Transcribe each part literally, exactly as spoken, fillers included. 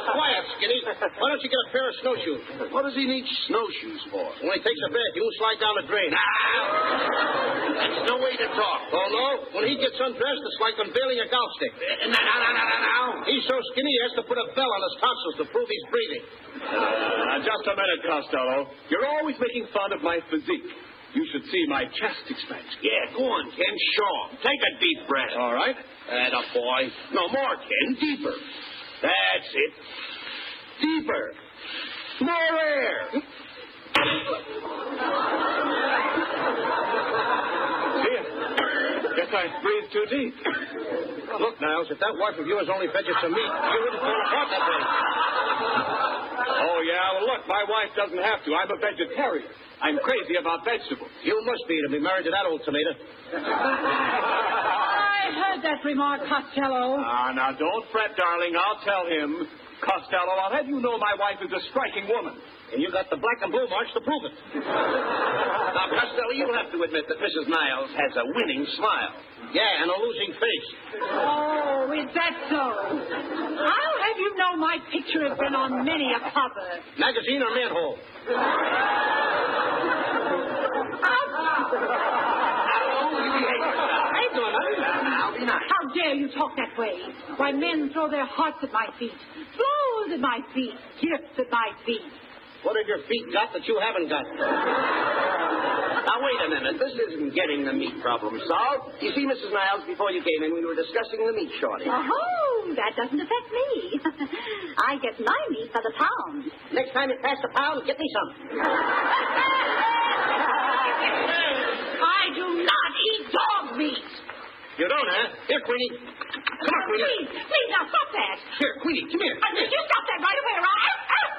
Quiet, Skinny. Why don't you get a pair of snowshoes? What does he need snowshoes for? When he takes a bath, you won't slide down the drain. That's no way to talk. Oh, no? When he gets undressed, it's like unveiling a golf stick. Now, now, now, now, now. He's so skinny he has to put a bell on his tonsils to prove he's breathing. Uh, just a minute, Costello. You're always making fun of my physique. You should see my chest expansion. Yeah, go on, Ken. Show him. Take a deep breath. All right. Atta boy. No more, Ken. Deeper. That's it. Deeper. More air. Dear, guess I breathed too deep. Look, Niles, if that wife of yours only fed you some meat, you wouldn't fall apart that way. Oh, yeah? Well, look, my wife doesn't have to. I'm a vegetarian. I'm crazy about vegetables. You must be to be married to that old tomato. I heard that remark, Costello. Ah, now, don't fret, darling. I'll tell him. Costello, I'll have you know my wife is a striking woman. And you got the black and blue marks to prove it. Now, Costello, you'll have to admit that Missus Niles has a winning smile. Yeah, and a losing face. Oh, is that so? I'll have you know my picture has been on many a cover. Magazine or manhole? How dare you talk that way? Why, men throw their hearts at my feet, clothes at my feet, gifts at my feet. What have your feet got that you haven't got? Now, wait a minute. This isn't getting the meat problem solved. You see, Missus Niles, before you came in, we were discussing the meat shortage. Oh, that doesn't affect me. I get my meat by the pound. Next time you pass the pound, get me some. I do not eat dog meat. You don't, huh? Here, Queenie. Come on, Queenie. Please, please, now stop that. Here, Queenie, come here. Uh, you stop that right away, right?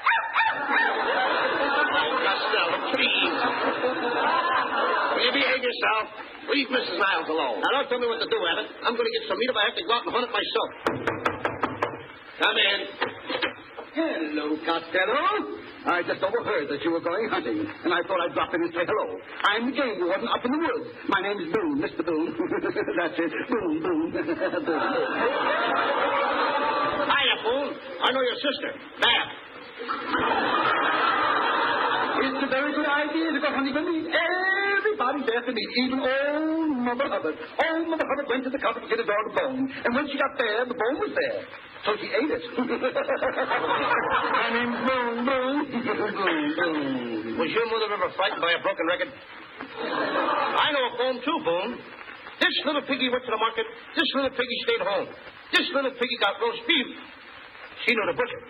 Costello, please. Will you behave yourself? Leave Missus Niles alone. Now, don't tell me what to do, Abbott. I'm going to get some meat if I have to go out and hunt it myself. Come in. Hello, Costello. I just overheard that you were going hunting, and I thought I'd drop in and say hello. I'm the game warden up in the woods. My name's Boone, Mister Boone. That's it. Boone, Boone. Boone. Hiya, Boone. I know your sister, Bab. It's a very good idea to go hunting with me. Everybody's there to meet, even old Mother Hubbard. Old Mother Hubbard went to the cupboard to get a dog a bone, and when she got there, the bone was there. So she ate it. My name's Boone, Boone. Boone, Boone. Was your mother ever frightened by a broken record? I know a Boone, too, Boone. This little piggy went to the market. This little piggy stayed home. This little piggy got roast beef. She knew the butcher.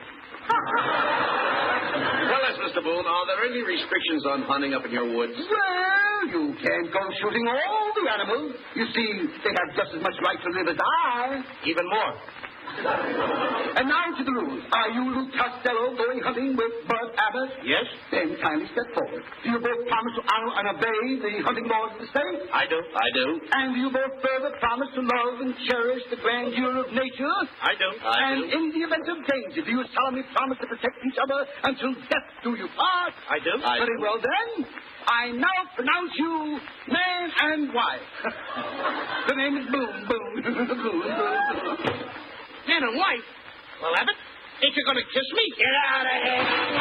Tell us, Mister Boone, are there any restrictions on hunting up in your woods? Well, you can't go shooting all the animals. You see, they have just as much right to live as I. Even more. And now to the rules. Are you, Luke Costello, going hunting with Bud Abbott? Yes? Then kindly step forward. Do you both promise to honor and obey the hunting laws of the state? I do. I do. And do you both further promise to love and cherish the grandeur of nature? I do. I and do. in the event of danger, do you solemnly promise to protect each other until death do you part? I do. I Very do. well, then. I now pronounce you man and wife. The name is Boone, Boone, Boone, Boone. Man and wife? Well, Abbott, ain't you going to kiss me? Get out of here.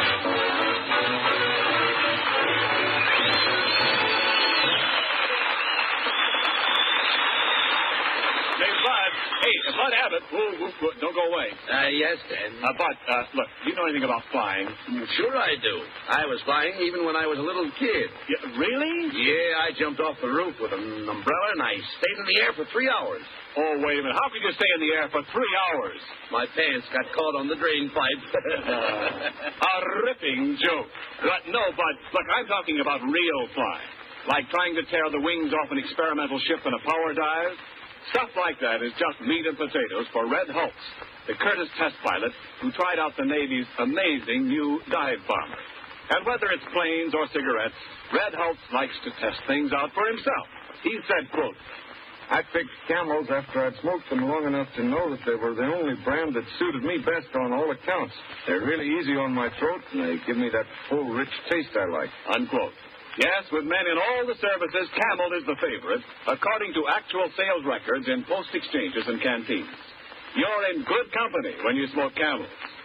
Hey, Bud. Hey, Bud Abbott. Whoa, whoa, whoa, don't go away. Uh, yes, Dan. Uh, Bud, uh, look, do you know anything about flying? Sure I do. I was flying even when I was a little kid. Yeah, really? Yeah, I jumped off the roof with an umbrella and I stayed in the air for three hours. Oh, wait a minute. How could you stay in the air for three hours? My pants got caught on the drain pipe. A ripping joke. But no, Bud, look, I'm talking about real flying. Like trying to tear the wings off an experimental ship in a power dive. Stuff like that is just meat and potatoes for Red Hulse, the Curtiss test pilot who tried out the Navy's amazing new dive bomber. And whether it's planes or cigarettes, Red Hulse likes to test things out for himself. He said, quote, I picked Camels after I'd smoked them long enough to know that they were the only brand that suited me best on all accounts. They're really easy on my throat, and they give me that full, rich taste I like. Unquote. Yes, with men in all the services, Camel is the favorite, according to actual sales records in post exchanges and canteens. You're in good company when you smoke Camels.